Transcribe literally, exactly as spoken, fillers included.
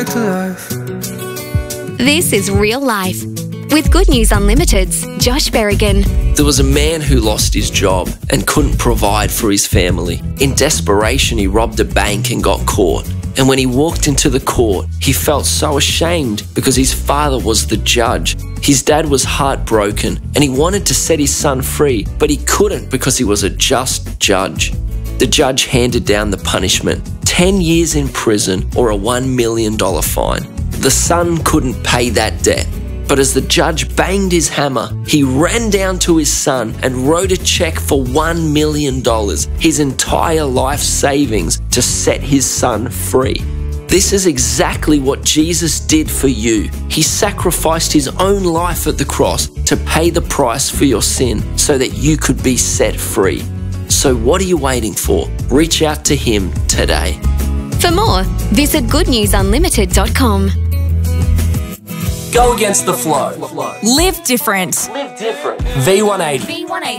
This is Real Life with Good News Unlimited's Josh Berrigan. There was a man who lost his job and couldn't provide for his family. In desperation, he robbed a bank and got caught. And when he walked into the court, he felt so ashamed because his father was the judge. His dad was heartbroken and he wanted to set his son free, but he couldn't because he was a just judge. The judge handed down the punishment, ten years in prison or a one million dollars fine. The son couldn't pay that debt. But as the judge banged his hammer, he ran down to his son and wrote a check for one million dollars, his entire life savings, to set his son free. This is exactly what Jesus did for you. He sacrificed his own life at the cross to pay the price for your sin so that you could be set free. So what are you waiting for? Reach out to him today. For more, visit good news unlimited dot com. Go against the flow. Live different. Live different. V one eighty. V one eighty.